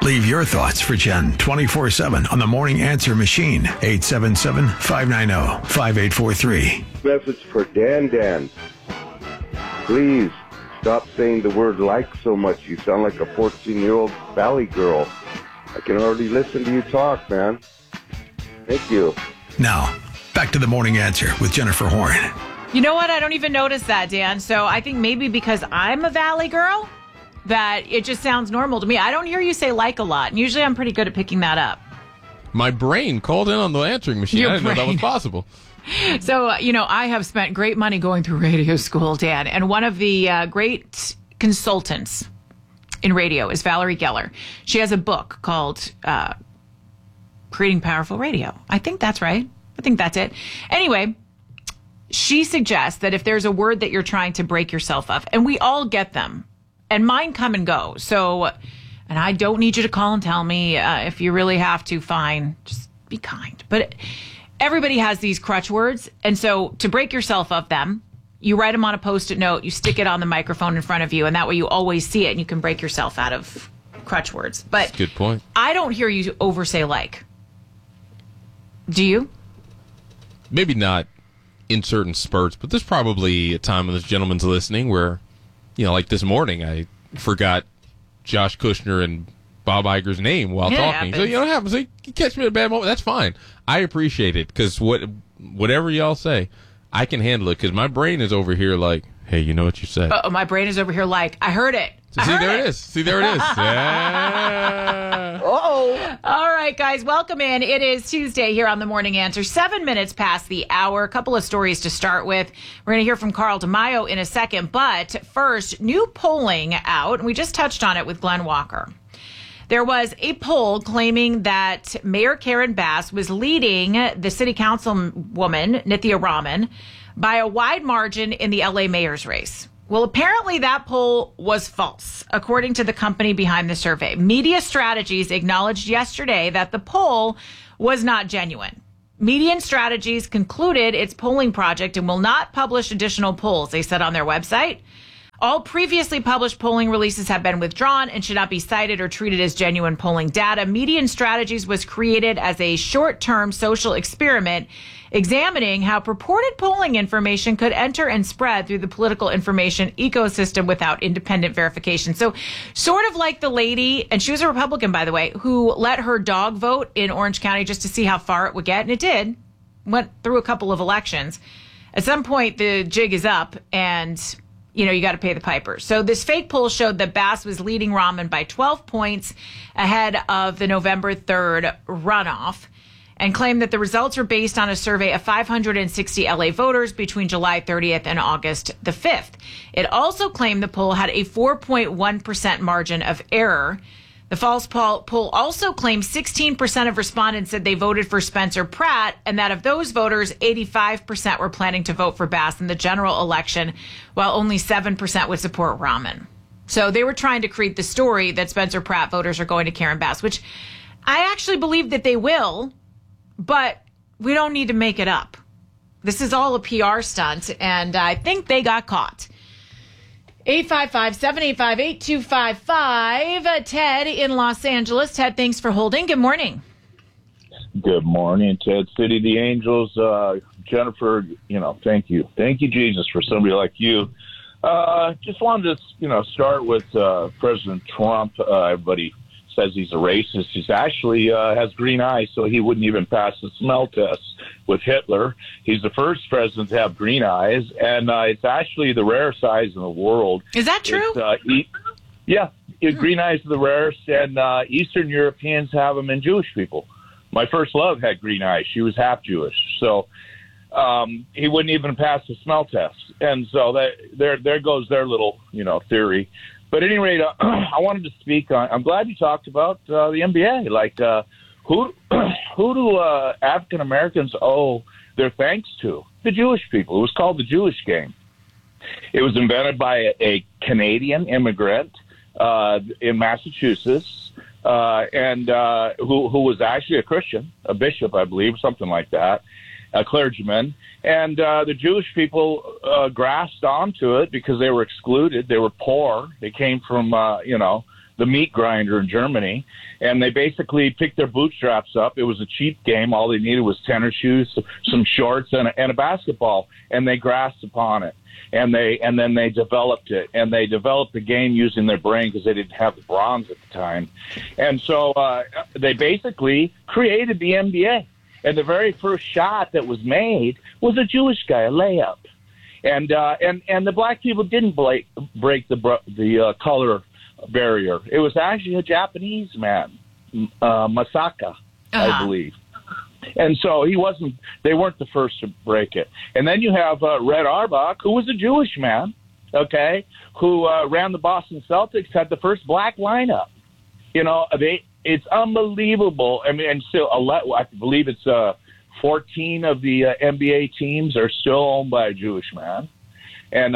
Leave your thoughts for Jen 24/7 on the Morning Answer machine, 877-590-5843. Message for Dan. Please stop saying the word like so much. You sound like a 14-year-old valley girl. I can already listen to you talk, man. Thank you. Now, back to the Morning Answer with Jennifer Horn. You know what? I don't even notice that, Dan. So I think maybe because I'm a valley girl, that it just sounds normal to me. I don't hear you say like a lot. And usually I'm pretty good at picking that up. My brain called in on the answering machine. I didn't know that was possible. So, I have spent great money going through radio school, Dan. And one of the great consultants in radio is Valerie Geller. She has a book called Creating Powerful Radio. I think that's right. I think that's it. Anyway, she suggests that if there's a word that you're trying to break yourself of, and we all get them, and mine come and go. So, and I don't need you to call and tell me if you really have to, fine. Just be kind. But everybody has these crutch words. And so to break yourself of them, you write them on a Post-it note, you stick it on the microphone in front of you, and that way you always see it and you can break yourself out of crutch words. But good point. I don't hear you oversay like. Do you? Maybe not in certain spurts, but there's probably a time when this gentleman's listening where, like this morning, I forgot Josh Kushner and Bob Iger's name while talking. So, it happens. You catch me at a bad moment. That's fine. I appreciate it because whatever y'all say, I can handle it because my brain is over here like, hey, you know what you said. My brain is over here like, I heard it. So there it is. Yeah. Uh-oh. All right, guys, welcome in. It is Tuesday here on The Morning Answer, 7 minutes past the hour. A couple of stories to start with. We're going to hear from Carl DeMaio in a second. But first, new polling out, and we just touched on it with Glenn Walker. There was a poll claiming that Mayor Karen Bass was leading the city councilwoman, Nithya Raman, by a wide margin in the LA mayor's race. Well, apparently that poll was false, according to the company behind the survey. Media Strategies acknowledged yesterday that the poll was not genuine. Median Strategies concluded its polling project and will not publish additional polls, they said on their website. All previously published polling releases have been withdrawn and should not be cited or treated as genuine polling data. Median Strategies was created as a short-term social experiment examining how purported polling information could enter and spread through the political information ecosystem without independent verification. So sort of like the lady, and she was a Republican, by the way, who let her dog vote in Orange County just to see how far it would get. And it did. Went through a couple of elections. At some point, the jig is up and you got to pay the piper. So this fake poll showed that Bass was leading Raman by 12 points ahead of the November 3rd runoff and claimed that the results were based on a survey of 560 LA voters between July 30th and August the 5th. It also claimed the poll had a 4.1% margin of error. The false poll also claimed 16% of respondents said they voted for Spencer Pratt, and that of those voters, 85% were planning to vote for Bass in the general election, while only 7% would support Raman. So they were trying to create the story that Spencer Pratt voters are going to Karen Bass, which I actually believe that they will, but we don't need to make it up. This is all a PR stunt, and I think they got caught. 855-785-8255. Ted in Los Angeles. Ted, thanks for holding. Good morning. Good morning, Ted City of the Angels. Jennifer, thank you. Thank you, Jesus, for somebody like you. Just wanted to, start with President Trump. Everybody says he's a racist. He's actually has green eyes, so he wouldn't even pass the smell test with Hitler. He's the first president to have green eyes, and it's actually the rarest eyes in the world. Is that true? Green eyes are the rarest, and Eastern Europeans have them, and Jewish people. My first love had green eyes. She was half Jewish, so he wouldn't even pass the smell test. And so there goes their little, theory. But at any rate, I wanted to speak on. I'm glad you talked about the NBA. Like, who do African Americans owe their thanks to? The Jewish people. It was called the Jewish Game. It was invented by a Canadian immigrant in Massachusetts, and who was actually a Christian, a bishop, I believe, something like that, a clergyman. And the Jewish people grasped onto it because they were excluded. They were poor. They came from, the meat grinder in Germany, and they basically picked their bootstraps up. It was a cheap game. All they needed was tennis shoes, some shorts, and a basketball, and they grasped upon it. And then they developed it, and they developed the game using their brain because they didn't have the bronze at the time. And so they basically created the NBA. And the very first shot that was made was a Jewish guy, a layup. And the black people didn't break the color barrier. It was actually a Japanese man, Masaka, I believe. And so they weren't the first to break it. And then you have Red Auerbach, who was a Jewish man, okay, who ran the Boston Celtics, had the first black lineup. You know, it's unbelievable. I mean, and still, I believe it's 14 of the NBA teams are still owned by a Jewish man. And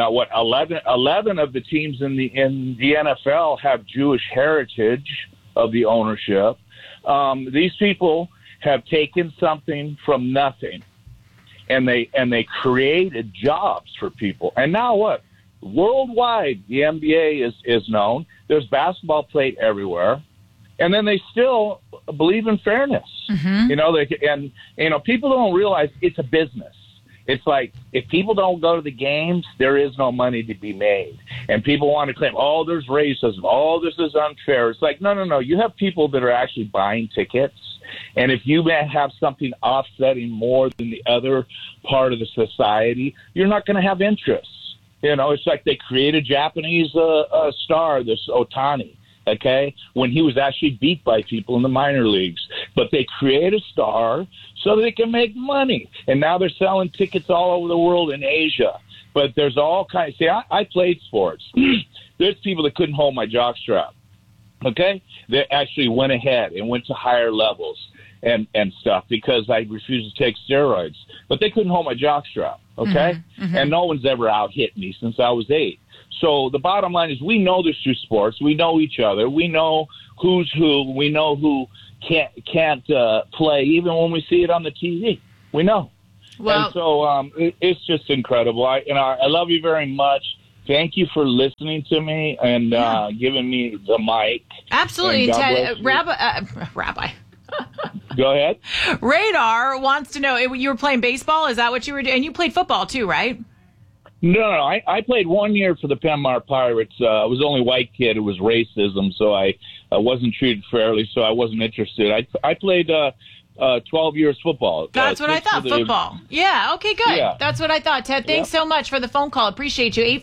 11 of the teams in the NFL have Jewish heritage of the ownership. These people have taken something from nothing, and they created jobs for people. And now what? Worldwide, the NBA is known. There's basketball played everywhere, and then they still believe in fairness. Mm-hmm. You know, people don't realize it's a business. It's like, if people don't go to the games, there is no money to be made. And people want to claim, oh, there's racism. Oh, this is unfair. It's like, no. You have people that are actually buying tickets. And if you have something offsetting more than the other part of the society, you're not going to have interest. You know, it's like they create a Japanese star, this Otani, okay, when he was actually beat by people in the minor leagues. But they create a star so they can make money. And now they're selling tickets all over the world in Asia. But there's all kinds. See, I played sports. There's people that couldn't hold my jockstrap, okay? They actually went ahead and went to higher levels and stuff because I refused to take steroids. But they couldn't hold my jockstrap, okay? Mm-hmm. And no one's ever out-hit me since I was 8. So the bottom line is we know this through sports. We know each other. We know who's who. We know who can't play, even when we see it on the TV. We know. Well, and so it's just incredible. I love you very much. Thank you for listening to me and giving me the mic. Absolutely, Ted. Rabbi. Go ahead. Radar wants to know, you were playing baseball? Is that what you were doing? And you played football too, right? No. I played 1 year for the Penmar Pirates. I was the only white kid. It was racism, so I wasn't treated fairly, so I wasn't interested. I played 12 years football. That's what I thought, football. Yeah, okay, good. Yeah. That's what I thought, Ted. Thanks so much for the phone call. Appreciate you.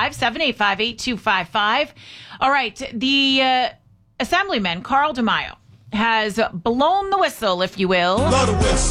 855-785-8255. All right, the Assemblyman, Carl DeMaio, has blown the whistle, if you will. Blow the whistle.